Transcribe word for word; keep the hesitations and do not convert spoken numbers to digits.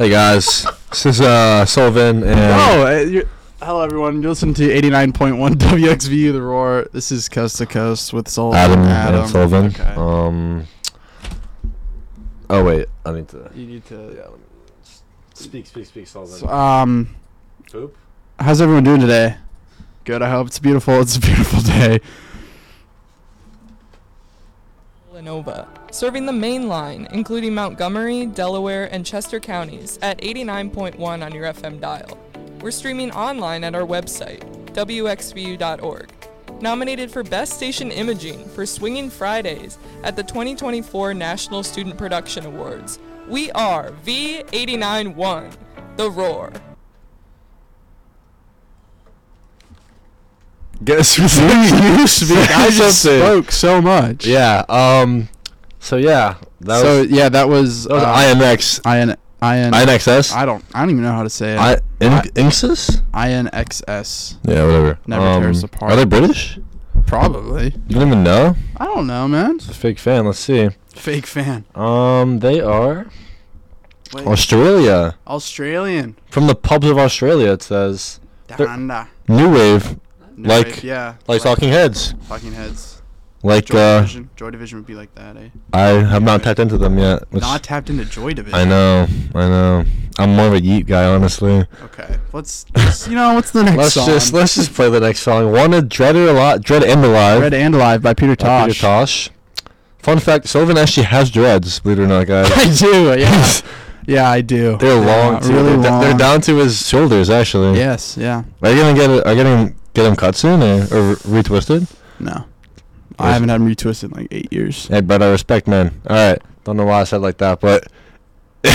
Hey guys, this is uh Sullivan and Oh, uh, you're, hello everyone. You listen to eighty-nine point one W X V U The Roar. This is Coast to Coast with Sullivan. Adam, Adam. and Sullivan. Okay. Um. Oh wait, I need to. You need to. Yeah. Let me speak, speak, speak, Sullivan. So, um, Poop. how's everyone doing today? Good. I hope it's beautiful. It's a beautiful day. Nova, serving the main line, including Montgomery, Delaware, and Chester counties at eighty-nine point one on your F M dial. We're streaming online at our website, W X V U dot org. Nominated for Best Station Imaging for Swinging Fridays at the twenty twenty-four National Student Production Awards. We are V eighty-nine point one, The Roar. Guess who's you speak? I just Something. spoke so much. Yeah. Um. So yeah, that so was yeah, that was, that was uh, I N X. I N I N I N X S. I don't. I don't even know how to say it. I I- Inxus. I N X S. Yeah, whatever. Never um, tear us apart. Are they British? Probably. You don't even know. I don't know, man. It's a fake fan. Let's see. Fake fan. Um, they are Wait. Australia. Australian. From the pubs of Australia, it says They're- Danda. New Wave, No, like- wait, yeah. like Talking Heads. Talking Heads. Like Joy uh, Division. Joy Division would be like that, eh? I have not tapped into them yet. Which Not tapped into Joy Division. I know, I know. I'm more of a Yeet guy, honestly. Okay, let's. let's you know what's the next Let's song? just let's just play the next song. Wanted Dread or Alive, Dread and Alive. Red and Alive by Peter by Tosh. Peter Tosh. Fun fact: Sullivan actually has dreads. Believe it or not, guys. I do. Yeah. Yeah, I do. They're Yeah, long, too. really they're, long. they're down to his shoulders, actually. Yes. Yeah. Are you gonna get it? Are you gonna get them cut soon, or, or retwisted? No. I haven't had them retwisted in like eight years. Hey, but I respect, man. All right. Don't know why I said like that, but